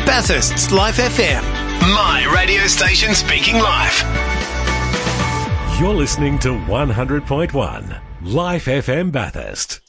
Bathurst's Life FM. My radio station speaking live. You're listening to 100.1 Life FM Bathurst.